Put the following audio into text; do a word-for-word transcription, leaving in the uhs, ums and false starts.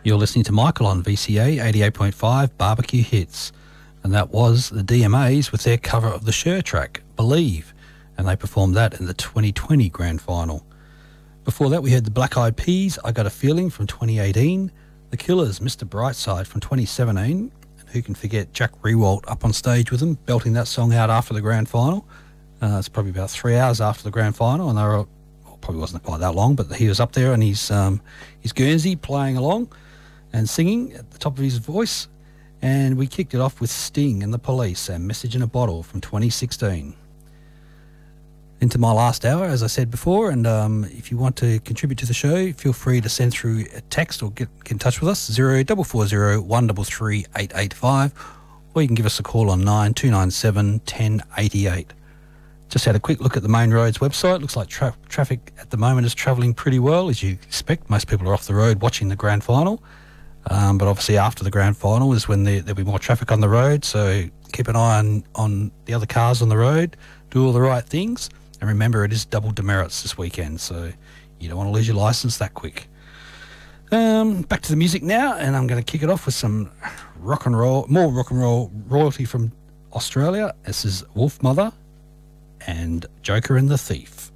You're listening to Michael on V C A eighty-eight point five Barbecue Hits, and that was the D M As with their cover of the Cher track, Believe, and they performed that in the twenty twenty Grand Final. Before that we had the Black Eyed Peas, I Got a Feeling from twenty eighteen, the Killers, Mister Brightside from twenty seventeen, and who can forget Jack Rewalt up on stage with them, belting that song out after the Grand Final. Uh, it's probably about three hours after the Grand Final, and they were, well, probably wasn't quite that long, but he was up there and he's, um, he's Guernsey playing along and singing at the top of his voice. And we kicked it off with Sting and the Police and Message in a Bottle from twenty sixteen. Into my last hour, as I said before, and um, if you want to contribute to the show, feel free to send through a text or get, get in touch with us, zero four four zero, one three three, eight eight five, or you can give us a call on nine two nine seven, one zero eight eight. Just had a quick look at the Main Roads website. Looks like tra- traffic at the moment is travelling pretty well, as you expect. Most people are off the road watching the Grand Final. Um, but obviously after the Grand Final is when there, there'll be more traffic on the road, so keep an eye on, on the other cars on the road, do all the right things, and remember it is double demerits this weekend, so you don't want to lose your licence that quick. Um, back to the music now, and I'm going to kick it off with some rock and roll, more rock and roll royalty from Australia. This is Wolf Mother and Joker and the Thief.